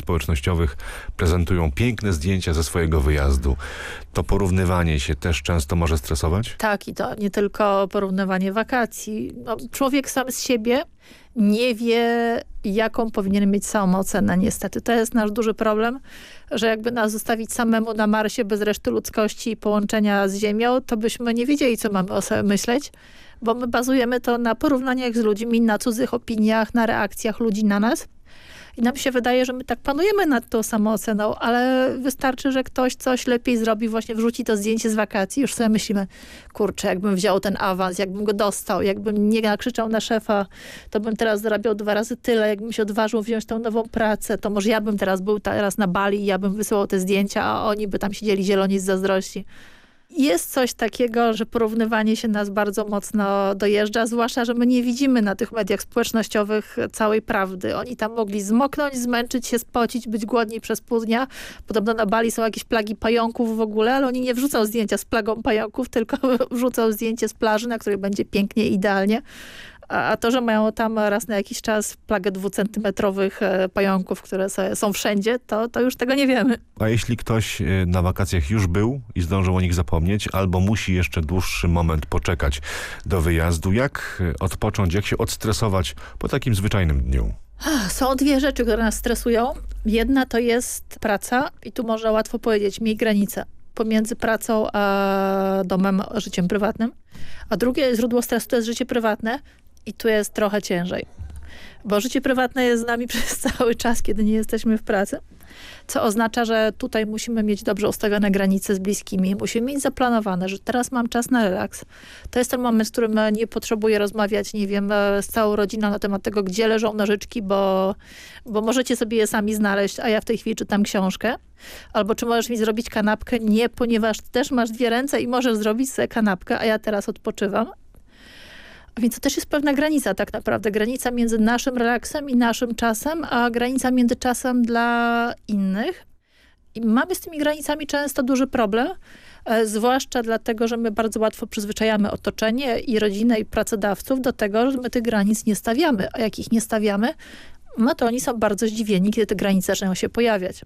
społecznościowych prezentują piękne zdjęcia ze swojego wyjazdu. To porównywanie się też często może stresować? Tak, i to nie tylko porównywanie wakacji. No, człowiek sam z siebie nie wie, jaką powinien mieć samoocenę. Niestety to jest nasz duży problem, że jakby nas zostawić samemu na Marsie bez reszty ludzkości i połączenia z Ziemią, to byśmy nie wiedzieli, co mamy o sobie myśleć, bo my bazujemy to na porównaniach z ludźmi, na cudzych opiniach, na reakcjach ludzi na nas. I nam się wydaje, że my tak panujemy nad tą samooceną, ale wystarczy, że ktoś coś lepiej zrobi, właśnie wrzuci to zdjęcie z wakacji. Już sobie myślimy, kurczę, jakbym wziął ten awans, jakbym go dostał, jakbym nie nakrzyczał na szefa, to bym teraz zarabiał 2 razy tyle, jakbym się odważył wziąć tą nową pracę, to może ja bym był teraz na Bali i ja bym wysyłał te zdjęcia, a oni by tam siedzieli zieloni z zazdrości. Jest coś takiego, że porównywanie się nas bardzo mocno dojeżdża, zwłaszcza, że my nie widzimy na tych mediach społecznościowych całej prawdy. Oni tam mogli zmoknąć, zmęczyć się, spocić, być głodni przez pół dnia. Podobno na Bali są jakieś plagi pająków w ogóle, ale oni nie wrzucą zdjęcia z plagą pająków, tylko wrzucą zdjęcie z plaży, na której będzie pięknie, idealnie. A to, że mają tam raz na jakiś czas plagę 2-centymetrowych pająków, które są wszędzie, to już tego nie wiemy. A jeśli ktoś na wakacjach już był i zdążył o nich zapomnieć, albo musi jeszcze dłuższy moment poczekać do wyjazdu, jak odpocząć, jak się odstresować po takim zwyczajnym dniu? Są 2 rzeczy, które nas stresują. Jedna to jest praca i tu można łatwo powiedzieć, miej granicę pomiędzy pracą a domem, życiem prywatnym. A drugie źródło stresu to jest życie prywatne i tu jest trochę ciężej. Bo życie prywatne jest z nami przez cały czas, kiedy nie jesteśmy w pracy. Co oznacza, że tutaj musimy mieć dobrze ustawione granice z bliskimi. Musimy mieć zaplanowane, że teraz mam czas na relaks. To jest ten moment, w którym nie potrzebuję rozmawiać, nie wiem, z całą rodziną na temat tego, gdzie leżą nożyczki, bo możecie sobie je sami znaleźć, a ja w tej chwili czytam książkę. Albo czy możesz mi zrobić kanapkę? Nie, ponieważ też masz 2 ręce i możesz zrobić sobie kanapkę, a ja teraz odpoczywam. Więc to też jest pewna granica tak naprawdę. Granica między naszym relaksem i naszym czasem, a granica między czasem dla innych. I mamy z tymi granicami często duży problem, zwłaszcza dlatego, że my bardzo łatwo przyzwyczajamy otoczenie i rodzinę i pracodawców do tego, że my tych granic nie stawiamy. A jak ich nie stawiamy, no to oni są bardzo zdziwieni, kiedy te granice zaczynają się pojawiać.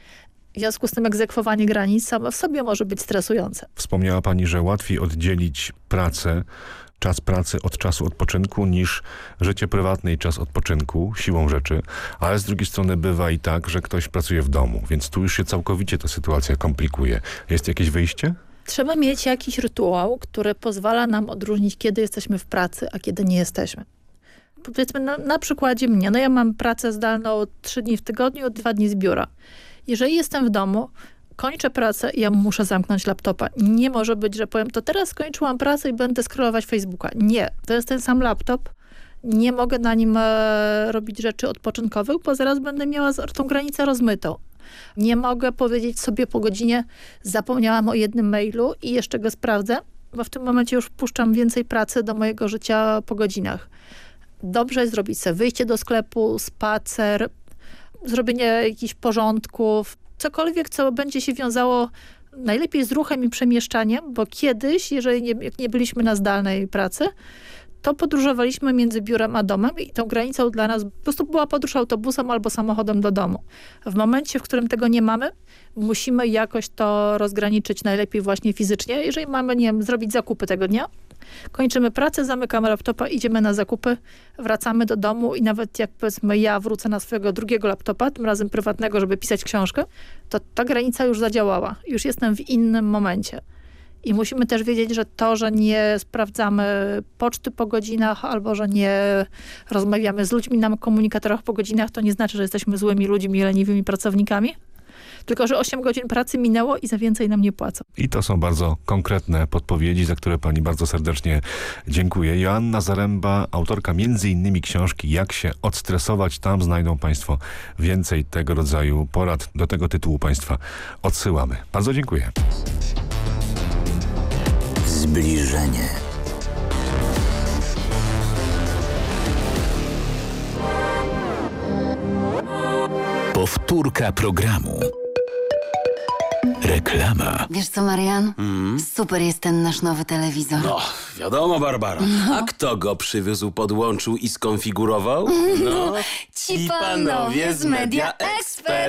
W związku z tym egzekwowanie granic samo w sobie może być stresujące. Wspomniała pani, że łatwiej oddzielić pracę, czas pracy od czasu odpoczynku niż życie prywatne i czas odpoczynku, siłą rzeczy, ale z drugiej strony bywa i tak, że ktoś pracuje w domu, więc tu już się całkowicie ta sytuacja komplikuje. Jest jakieś wyjście? Trzeba mieć jakiś rytuał, który pozwala nam odróżnić, kiedy jesteśmy w pracy, a kiedy nie jesteśmy. Powiedzmy na przykładzie mnie. No ja mam pracę zdalną 3 dni w tygodniu, 2 dni z biura. Jeżeli jestem w domu, kończę pracę i ja muszę zamknąć laptopa. Nie może być, że powiem, to teraz skończyłam pracę i będę scrollować Facebooka. Nie, to jest ten sam laptop. Nie mogę na nim robić rzeczy odpoczynkowych, bo zaraz będę miała tą granicę rozmytą. Nie mogę powiedzieć sobie po godzinie, zapomniałam o jednym mailu i jeszcze go sprawdzę, bo w tym momencie już wpuszczam więcej pracy do mojego życia po godzinach. Dobrze jest zrobić sobie wyjście do sklepu, spacer, zrobienie jakichś porządków, cokolwiek, co będzie się wiązało najlepiej z ruchem i przemieszczaniem, bo kiedyś, jak nie byliśmy na zdalnej pracy, to podróżowaliśmy między biurem a domem i tą granicą dla nas po prostu była podróż autobusem albo samochodem do domu. W momencie, w którym tego nie mamy, musimy jakoś to rozgraniczyć najlepiej właśnie fizycznie. Jeżeli mamy, nie wiem, zrobić zakupy tego dnia, kończymy pracę, zamykamy laptopa, idziemy na zakupy, wracamy do domu i nawet jak powiedzmy ja wrócę na swojego drugiego laptopa, tym razem prywatnego, żeby pisać książkę, to ta granica już zadziałała. Już jestem w innym momencie. I musimy też wiedzieć, że to, że nie sprawdzamy poczty po godzinach albo że nie rozmawiamy z ludźmi na komunikatorach po godzinach, to nie znaczy, że jesteśmy złymi ludźmi i leniwymi pracownikami. Tylko że 8 godzin pracy minęło i za więcej nam nie płacą. I to są bardzo konkretne podpowiedzi, za które pani bardzo serdecznie dziękuję. Joanna Zaręba, autorka m.in. książki Jak się odstresować. Tam znajdą państwo więcej tego rodzaju porad. Do tego tytułu państwa odsyłamy. Bardzo dziękuję. Zbliżenie. Powtórka programu. Reklama. Wiesz co, Marian? Super jest ten nasz nowy telewizor. No, wiadomo, Barbara. A kto go przywiózł, podłączył i skonfigurował? No, Ci panowie z Media Expert.